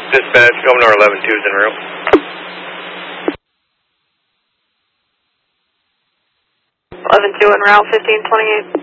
Dispatch, Governor 11-2 is en route. 11-2 en route, 1528.